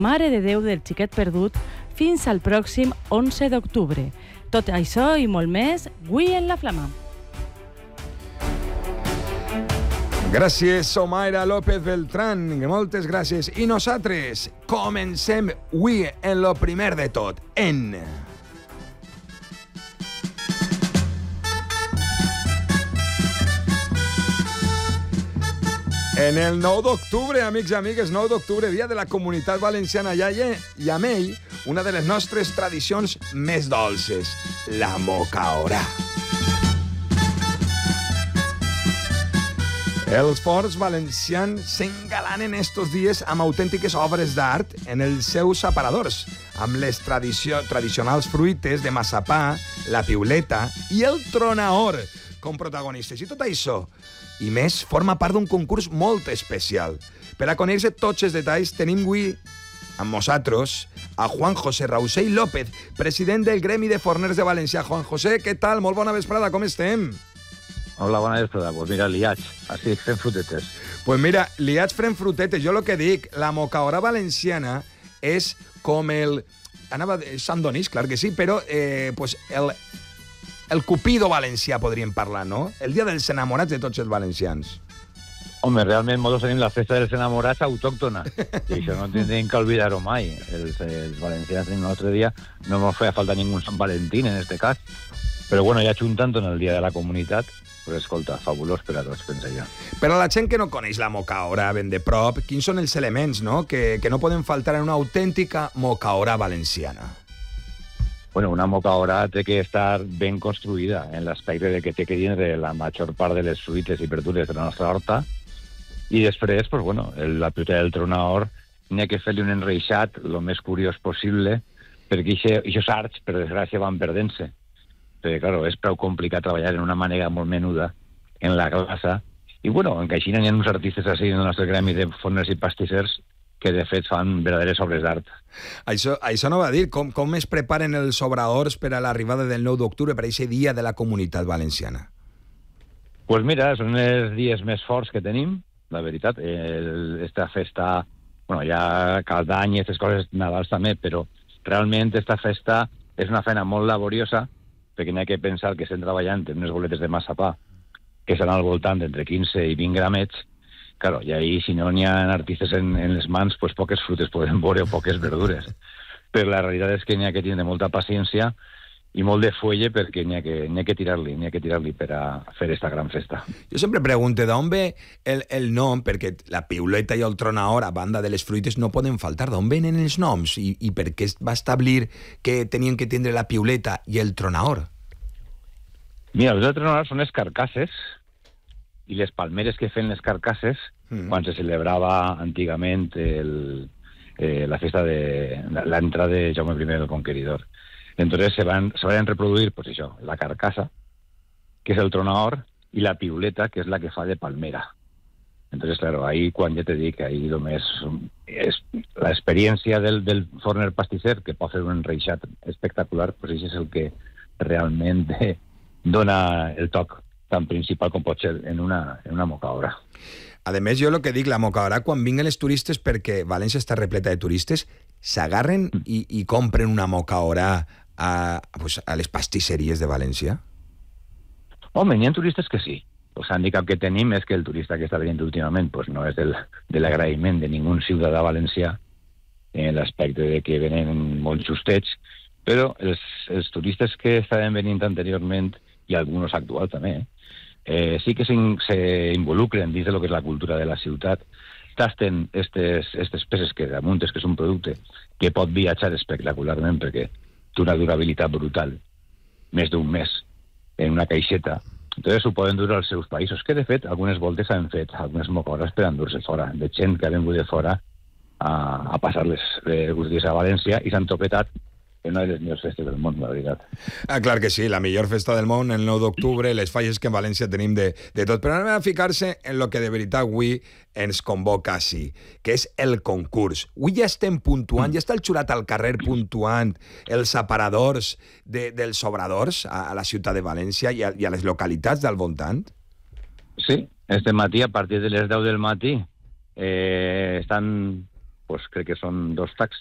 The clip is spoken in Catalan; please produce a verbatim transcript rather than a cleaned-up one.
Mare de Déu del Xiquet Perdut fins al pròxim onze d'octubre. Tot això i molt més, avui en La Flama. Gràcies, Somaira López Beltrán. Moltes gràcies. I nosaltres comencem avui en lo primer de tot, en... En el nou d'octubre, amics i amigues, nou d'octubre, dia de la Comunitat Valenciana, i a mei, una de les nostres tradicions més dolces, la mocaorà. Els forts valencians s'engalanen estos dies amb autèntiques obres d'art en els seus aparadors, amb les tradicio tradicionals fruites de massapà, la piuleta i el tronaor com protagonistes. I tot això i més forma part d'un concurs molt especial. Per a conèixer tots els detalls tenim avui amb nosaltres a Juan José Rausell López, president del Gremi de Forners de València. Juan José, què tal? Molt bona vesprada, com estem? Hola, bona vesprada. Pues mira, liats, així fent frutetes. Pues mira, liats fent frutetes. Jo lo que dic, la mocaorà valenciana és com el... Anava de Sant Donís, clar que sí, però eh, pues el... El Cupido valencià, podríem parlar, no? El dia dels enamorats de tots els valencians. Home, realment nosaltres tenim la festa dels enamorats autòctona, i això no tindríem que oblidar-ho mai. Els, els valencians en un altre dia no ens feia falta ningú Sant Valentín, en este cas. Però bueno, ja juntant en el dia de la comunitat, pues escolta, fabulós per a tots, penso jo. Però la gent que no coneix la mocaorà ben de prop, quins són els elements, no?, que, que no poden faltar en una autèntica mocaorà valenciana? Bueno, una mocaorà té que estar ben construïda en l'aspecte de que té que tindre la major part de les fruites i verdures de la nostra horta, i després, pues, bueno, la piuleta del tronaor n'hi ha que fer-li un enreixat el més curiós possible, perquè aquests arcs, per desgràcia, van perdent-se. Perquè, clar, és prou complicat treballar en una manera molt menuda en la glaça, i, bueno, encara així n'hi ha uns artistes així en el nostre gremi de forners i pastissers que de fet fan verdaderes obres d'art. Això, això no va dir, com, com es preparen els obradors per a l'arribada del nou d'octubre, per a aquest dia de la Comunitat Valenciana? Doncs pues mira, són els dies més forts que tenim, la veritat. El, esta festa, bueno, ja cada any i aquestes coses, Nadals també, però realment esta festa és una feina molt laboriosa, perquè n'hi ha que pensar que estem treballant en unes boletes de massapà que estan al voltant d'entre quinze i vint gramets. Claro, i ahí, si no n'hi ha artistes en, en les mans, pues poques frutes podem veure o poques verdures. Però la realitat és que n'hi ha que tindre molta paciència i molt de fuelle perquè n'hi ha que, n'hi ha que tirar-li, n'hi ha que tirar-li per a fer esta gran festa. Jo sempre pregunto d'on ve el, el nom, perquè la piuleta i el tronaor, a banda de les fruites, no poden faltar. D'on venen els noms? I, i per què es va establir que tenien que tindre la piuleta i el tronaor? Mira, els del tronaor són les carcasses, i les palmeres que feien les carcasses mm. quan se celebrava antigament el, eh, la festa de l'entrada de Jaume primer del Conqueridor. Entonces se van, se van reproduir, pues això, la carcassa, que és el tronaor, i la piuleta, que és la que fa de palmera. Entonces, claro, ahí, quan ja te dic, ahí només és l'experiència del, del forner pastisser, que pot fer un enreixat espectacular, pues això és el que realment dona el toc tan principal com pot ser en una, en una mocaorà. A més, jo el que dic, la mocaorà, quan vinguen els turistes, perquè València està repleta de turistes, s'agarren mm. i, i compren una mocaorà a, pues, a les pastisseries de València? Home, n'hi ha turistes que sí. El hàndicap que tenim és que el turista que està venint últimament pues, no és del, de l'agraïment de ningú ciutadà valencià en l'aspecte de que venen molt justets, però els, els turistes que estaven venint anteriorment, i alguns actuals també, eh? Eh, sí que s'involucren dins de lo que és la cultura de la ciutat, tasten aquestes peces que damunt és que és un producte que pot viatjar espectacularment perquè té una durabilitat brutal, més d'un mes, en una caixeta. Entonces ho poden dur als seus països, que de fet algunes voltes han fet algunes mocaoràs per endur-se fora, de gent que ha vingut de fora a, a passar les eh, dies a València i s'han topetat en una de les millors festes del món, la veritat. Ah, clar que sí, la millor festa del món, el nou d'octubre, les falles que en València tenim de, de tot. Però anem a ficar-se en lo que de veritat avui ens convoca així, que és el concurs. Avui ja estem puntuant, mm. ja està el jurat al carrer puntuant els aparadors de, dels obradors a, a la ciutat de València i a, i a les localitats del voltant? Sí, este matí, a partir de les deu del matí, eh, estan pues crec que són dos taxis